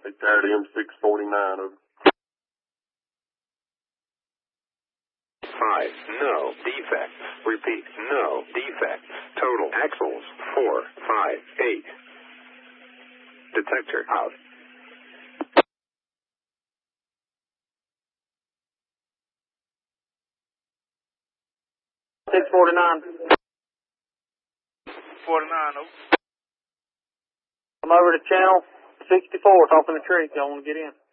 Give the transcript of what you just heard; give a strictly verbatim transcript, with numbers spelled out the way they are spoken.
They tired M six forty-nine over. Five, no defects. Repeat, no defects. Total axles, four, five, eight. Detector out. six forty-nine. forty-nine, over. I'm over to channel sixty-four, talking to Creek. Y'all want to get in?